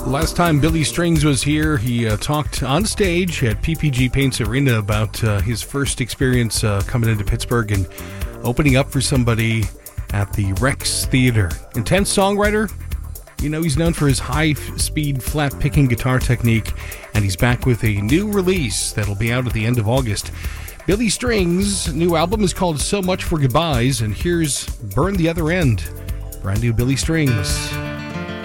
Last time Billy Strings was here, he talked on stage at PPG Paints Arena about his first experience coming into Pittsburgh and opening up for somebody at the Rex Theater. Intense songwriter. You know, he's known for his high-speed, flat-picking guitar technique, and he's back with a new release that'll be out at the end of August. Billy Strings' new album is called So Much for Goodbyes, and here's Burn the Other End. Brand new Billy Strings.